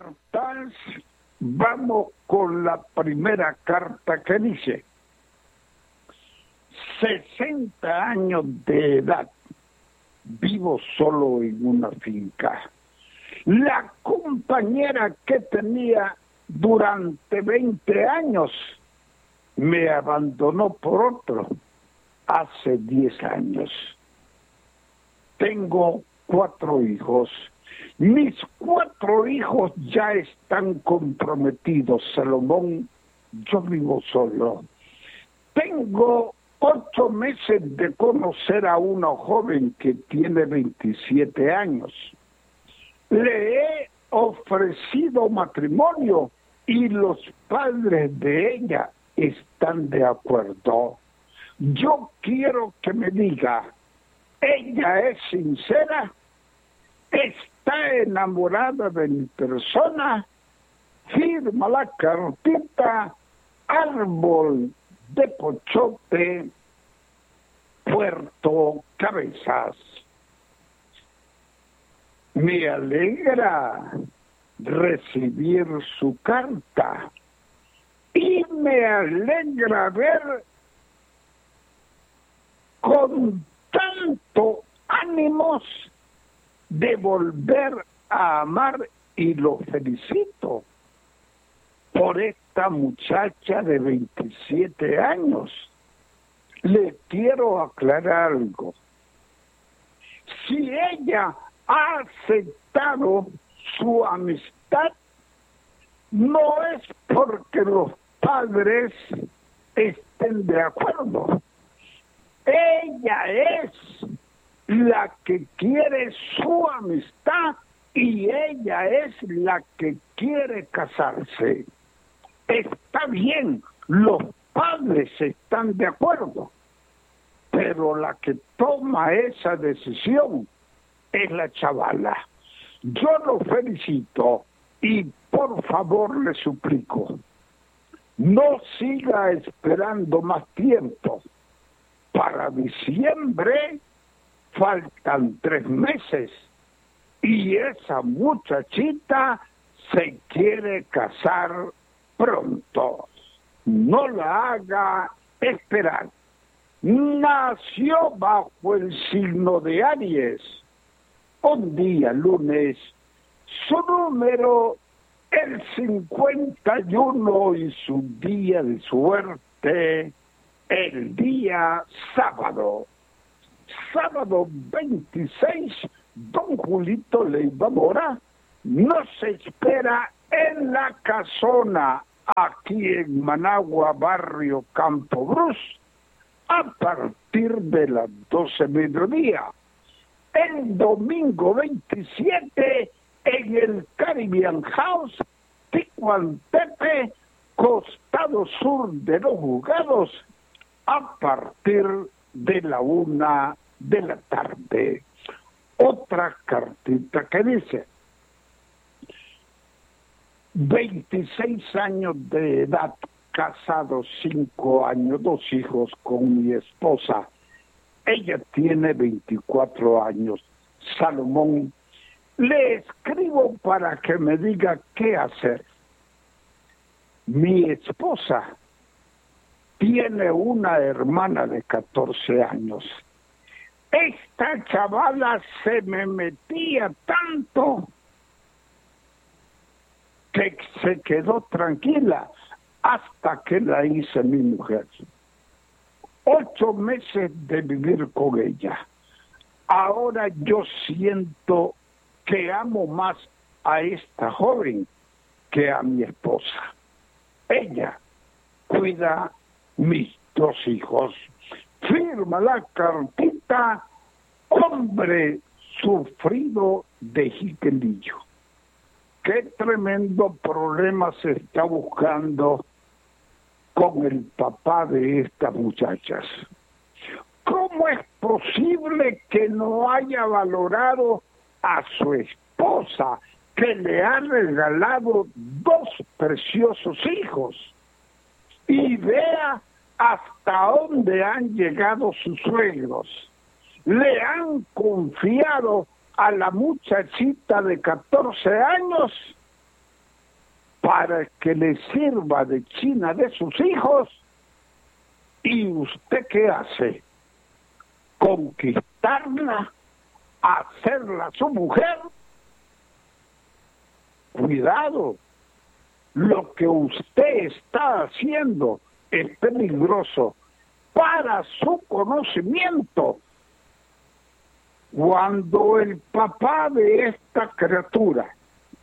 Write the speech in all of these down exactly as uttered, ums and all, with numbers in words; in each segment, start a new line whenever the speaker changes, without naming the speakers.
cartas, vamos con la primera carta que dice: sesenta años de edad, vivo solo en una finca. La compañera que tenía durante veinte años me abandonó por otro hace diez años. Tengo cuatro hijos. Mis cuatro hijos ya están comprometidos, Salomón. Yo vivo solo. Tengo ocho meses de conocer a una joven que tiene veintisiete años. Le he ofrecido matrimonio y los padres de ella están de acuerdo. Yo quiero que me diga, ¿ella es sincera? ¿Está enamorada de mi persona? Firma la cartita, Árbol de Pochote, Puerto Cabezas. Me alegra recibir su carta y me alegra ver con tanto ánimos de volver a amar, y lo felicito por esta muchacha de veintisiete años. Le quiero aclarar algo. Si ella ha aceptado su amistad, no es porque los padres estén de acuerdo. Ella es la que quiere su amistad y ella es la que quiere casarse. Está bien, los padres están de acuerdo, pero la que toma esa decisión es la chavala. Yo lo felicito y por favor le suplico, no siga esperando más tiempo. Para diciembre faltan tres meses y esa muchachita se quiere casar pronto. No la haga esperar. Nació bajo el signo de Aries. Un día lunes, su número el cincuenta y uno y su día de suerte el día sábado. Sábado veintiséis, don Julito Leiva Mora nos espera en la casona, aquí en Managua, barrio Campo Brus, a partir de las doce mediodía. El domingo veintisiete, en el Caribbean House, Ticuantepe, costado sur de los Juzgados, a partir de la una de la tarde. Otra cartita que dice: veintiséis años de edad, casado cinco años, dos hijos con mi esposa. Ella tiene veinticuatro años. Salomón, le escribo para que me diga qué hacer. Mi esposa tiene una hermana de catorce años. Esta chavala se me metía tanto que se quedó tranquila hasta que la hice mi mujer. Ocho meses de vivir con ella. Ahora yo siento que amo más a esta joven que a mi esposa. Ella cuida mis dos hijos. Firma la cartita, hombre sufrido de Jiquilillo. Qué tremendo problema se está buscando con el papá de estas muchachas. ¿Cómo es posible que no haya valorado a su esposa, que le ha regalado dos preciosos hijos? Y vea hasta dónde han llegado sus suegros. Le han confiado a la muchachita de catorce años para que le sirva de china de sus hijos. ¿Y usted qué hace? ¿Conquistarla? ¿Hacerla su mujer? Cuidado, lo que usted está haciendo es peligroso para su conocimiento. Cuando el papá de esta criatura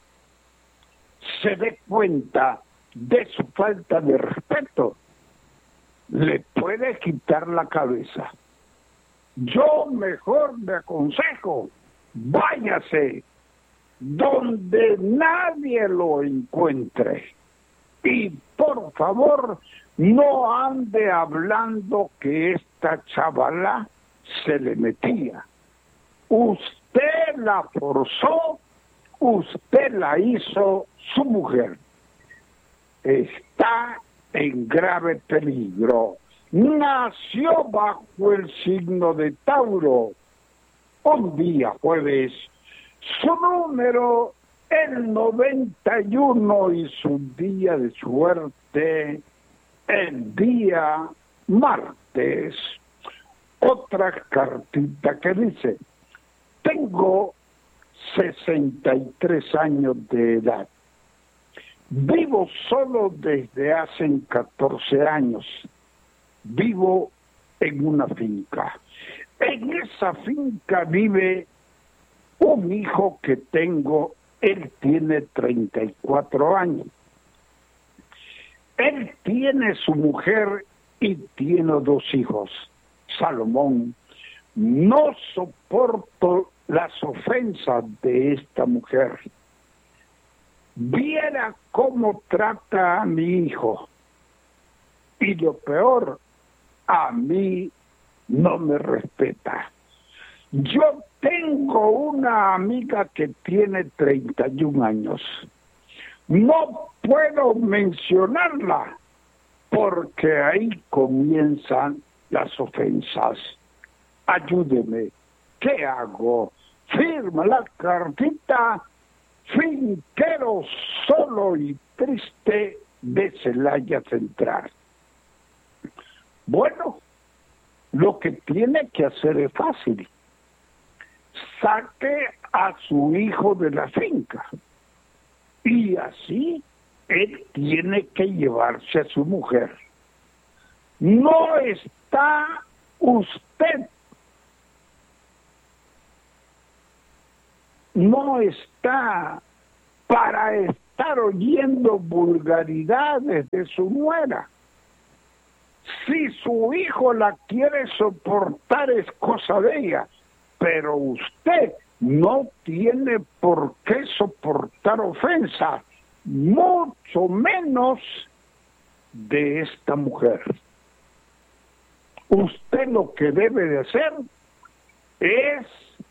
se dé cuenta de su falta de respeto, le puede quitar la cabeza. Yo mejor le aconsejo, váyase donde nadie lo encuentre. Y por favor, no ande hablando que esta chavala se le metía. Usted la forzó, usted la hizo su mujer. Está en grave peligro. Nació bajo el signo de Tauro. Un día jueves, su número el noventa y uno y su día de suerte el día martes. Otra cartita que dice: tengo sesenta y tres años de edad. Vivo solo desde hace catorce años. Vivo en una finca. En esa finca vive un hijo que tengo. Él tiene treinta y cuatro años. Él tiene su mujer y tiene dos hijos. Salomón, no soporto las ofensas de esta mujer. Viera cómo trata a mi hijo. Y lo peor, a mí no me respeta. Yo tengo una amiga que tiene treinta y un años. No puedo mencionarla porque ahí comienzan las ofensas. Ayúdeme. ¿Qué hago? Firma la cartita Finquero solo y triste de Celaya Central. Bueno, lo que tiene que hacer es fácil. Saque a su hijo de la finca y así él tiene que llevarse a su mujer. No está usted, no está para estar oyendo vulgaridades de su nuera. Si su hijo la quiere soportar es cosa de ella, pero usted no tiene por qué soportar ofensa, mucho menos de esta mujer. Usted lo que debe de hacer es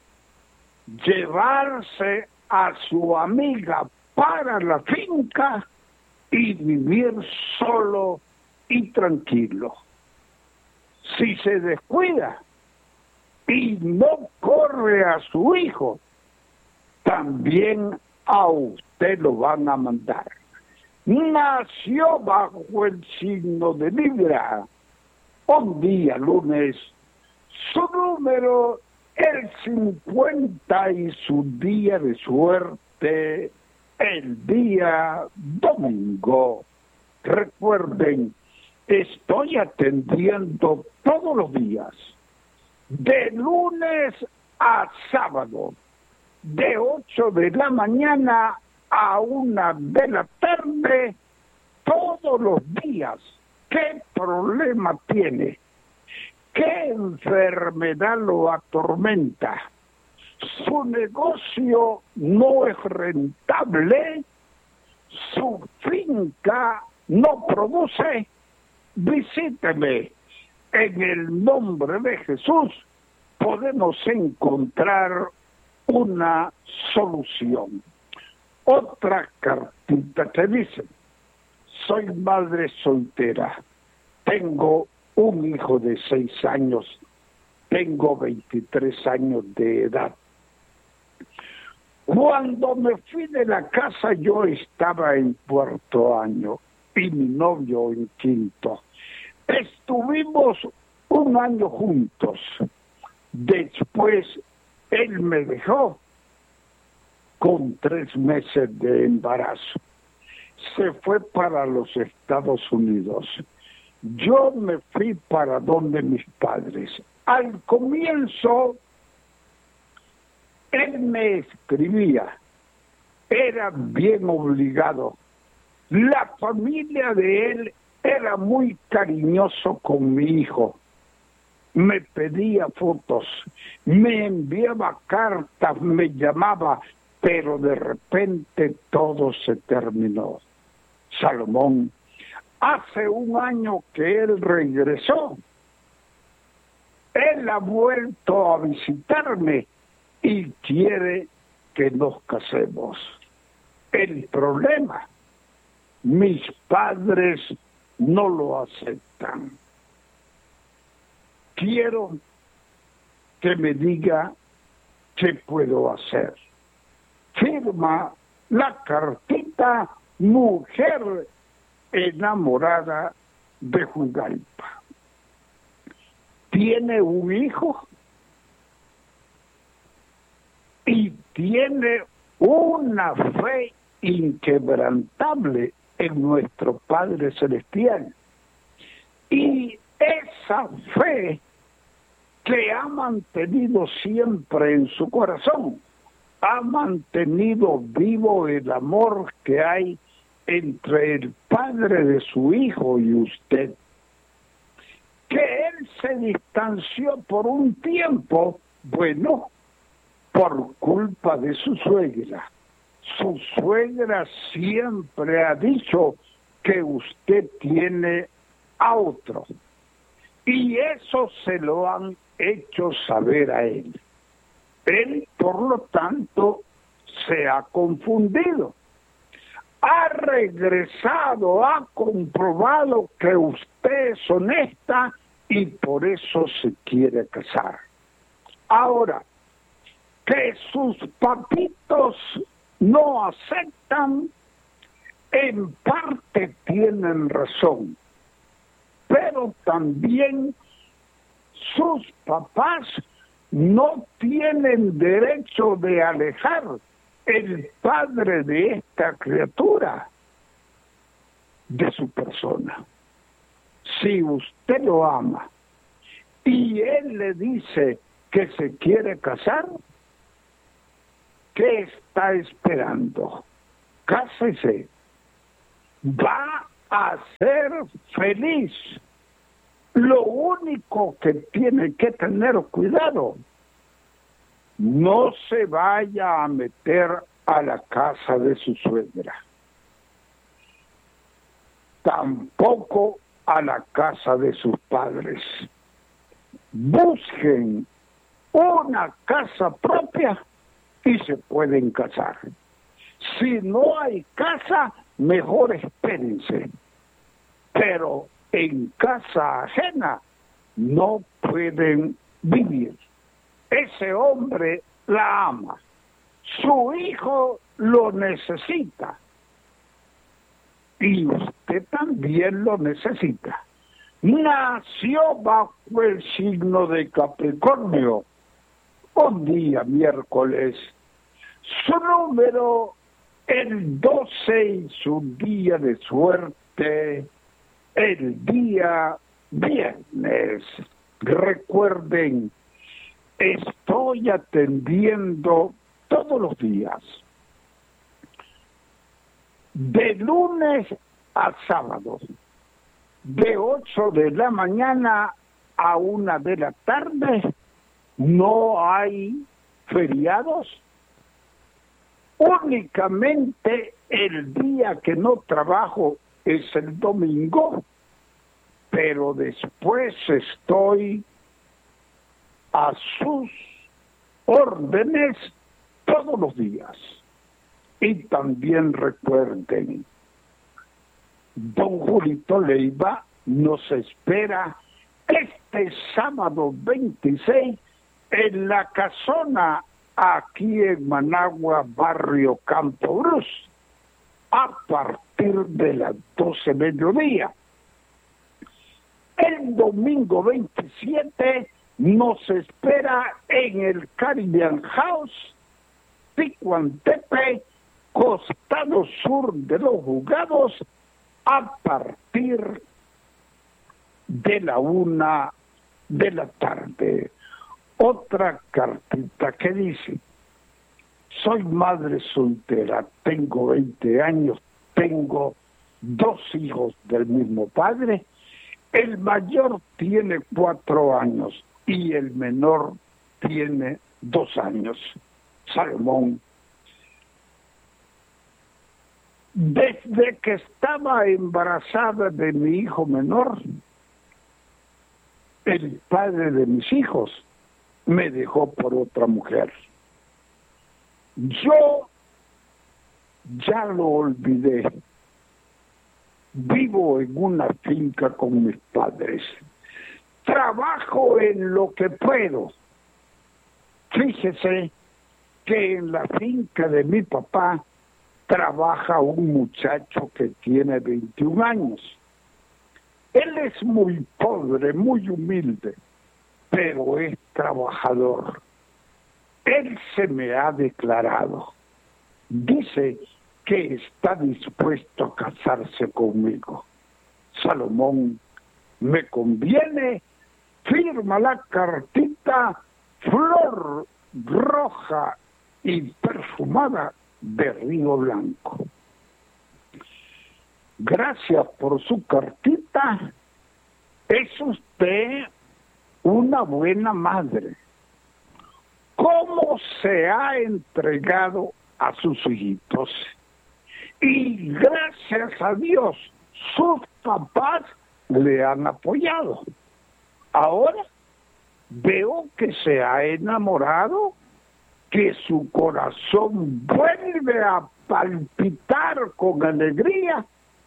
llevarse a su amiga para la finca y vivir solo y tranquilo. Si se descuida y no corre a su hijo, también a usted lo van a mandar. Nació bajo el signo de Libra. Un día lunes, su número el cincuenta y su día de suerte el día domingo. Recuerden, estoy atendiendo todos los días, de lunes a sábado, de ocho de la mañana a una de la tarde, todos los días. ¿Qué problema tiene? ¿Qué enfermedad lo atormenta? ¿Su negocio no es rentable? ¿Su finca no produce? Visíteme. En el nombre de Jesús podemos encontrar una solución. Otra cartita que dice: soy madre soltera, tengo un hijo de seis años, tengo veintitrés años de edad. Cuando me fui de la casa yo estaba en cuarto año y mi novio en quinto. Estuvimos un año juntos. Después él me dejó con tres meses de embarazo. Se fue para los Estados Unidos. Yo me fui para donde mis padres. Al comienzo, él me escribía. Era bien obligado. La familia de él era muy cariñoso con mi hijo. Me pedía fotos, me enviaba cartas, me llamaba, pero de repente todo se terminó. Salomón, hace un año que él regresó. Él ha vuelto a visitarme y quiere que nos casemos. El problema, mis padres no lo aceptan. Quiero que me diga qué puedo hacer. Firma la cartita Mujer Enamorada de Jugalpa. Tiene un hijo y tiene una fe inquebrantable en nuestro Padre Celestial. Y esa fe que ha mantenido siempre en su corazón, ha mantenido vivo el amor que hay entre el padre de su hijo y usted. Que él se distanció por un tiempo, bueno, por culpa de su suegra. Su suegra siempre ha dicho que usted tiene a otro. Y eso se lo han hecho saber a él. Él, por lo tanto, se ha confundido. Ha regresado, ha comprobado que usted es honesta y por eso se quiere casar. Ahora, que sus papitos no aceptan, en parte tienen razón, pero también sus papás no tienen derecho de alejar el padre de esta criatura de su persona. Si usted lo ama y él le dice que se quiere casar, ¿qué está esperando? Cásese. Va a ser feliz. Lo único que tiene que tener cuidado, no se vaya a meter a la casa de su suegra, tampoco a la casa de sus padres. Busquen una casa propia y se pueden casar. Si no hay casa, mejor espérense. Pero en casa ajena no pueden vivir. Ese hombre la ama. Su hijo lo necesita. Y usted también lo necesita. Nació bajo el signo de Capricornio. Un día miércoles. Su número, el doce, y su día de suerte, el día viernes. Recuerden, estoy atendiendo todos los días, de lunes a sábado, de ocho de la mañana a una de la tarde. No hay feriados. Únicamente el día que no trabajo es el domingo, pero después estoy a sus órdenes todos los días. Y también recuerden, don Julito Leiva nos espera este sábado veintiséis en la casona aquí en Managua, barrio Campo Cruz, a partir de las doce mediodía. El domingo veintisiete nos espera en el Caribbean House, Ticuantepe, costado sur de los Juzgados, a partir de la una de la tarde. Otra cartita que dice: soy madre soltera, tengo veinte años, tengo dos hijos del mismo padre, el mayor tiene cuatro años y el menor tiene dos años. Salomón, desde que estaba embarazada de mi hijo menor, el padre de mis hijos me dejó por otra mujer. Yo ya lo olvidé. Vivo en una finca con mis padres. Trabajo en lo que puedo. Fíjese que en la finca de mi papá trabaja un muchacho que tiene veintiún años. Él es muy pobre, muy humilde, pero es trabajador. Él se me ha declarado. Dice que está dispuesto a casarse conmigo. Salomón, me conviene, firma la cartita flor roja y perfumada de Río Blanco. Gracias por su cartita. Es usted una buena madre. ¿Cómo se ha entregado a sus hijitos? Y gracias a Dios, sus papás le han apoyado. Ahora veo que se ha enamorado, que su corazón vuelve a palpitar con alegría.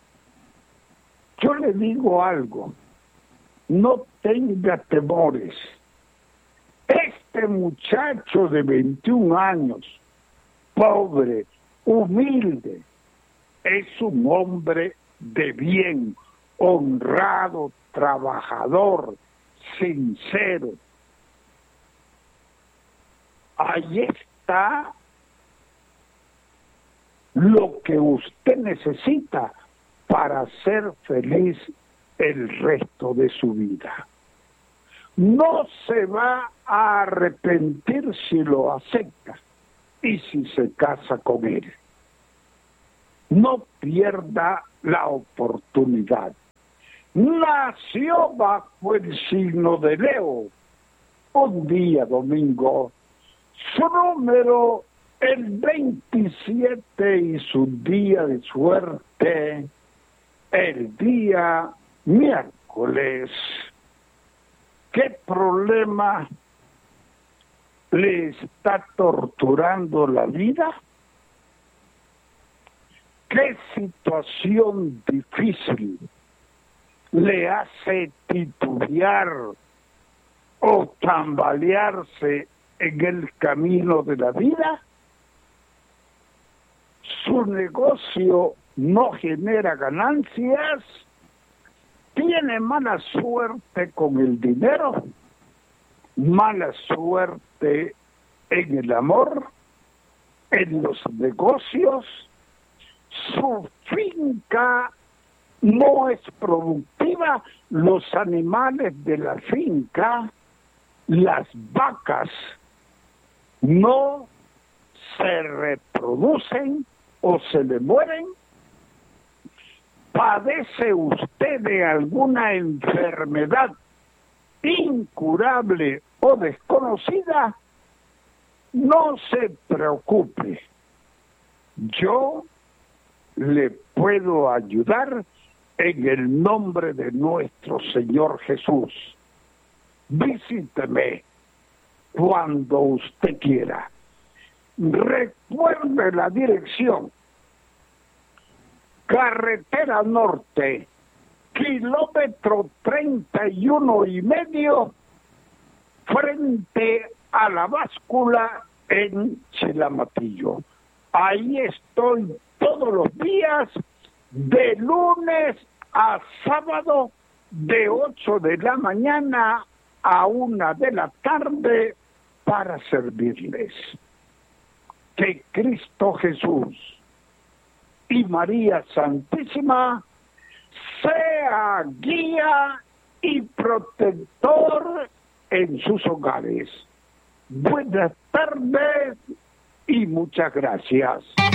Yo le digo algo, no tenga temores. Este muchacho de veintiún años, pobre, humilde, es un hombre de bien, honrado, trabajador, sincero. Ahí está lo que usted necesita para ser feliz el resto de su vida. No se va a arrepentir si lo acepta y si se casa con él. No pierda la oportunidad. Nació bajo el signo de Leo, un día domingo, su número el veintisiete y su día de suerte el día miércoles. ¿Qué problema le está torturando la vida? ¿Qué situación difícil le hace titubear o tambalearse en el camino de la vida? ¿Su negocio no genera ganancias? ¿Tiene mala suerte con el dinero? ¿Mala suerte en el amor? ¿En los negocios? ¿Su finca no es productiva? ¿Los animales de la finca, las vacas, no se reproducen o se le mueren? ¿Padece usted de alguna enfermedad incurable o desconocida? No se preocupe. Yo le puedo ayudar en el nombre de nuestro Señor Jesús. Visíteme cuando usted quiera. Recuerde la dirección: Carretera Norte, kilómetro treinta y uno y medio, frente a la báscula en Chilamatillo. Ahí estoy todos los días, de lunes a sábado, de ocho de la mañana a una de la tarde, para servirles. Que Cristo Jesús y María Santísima sea guía y protector en sus hogares. Buenas tardes y muchas gracias.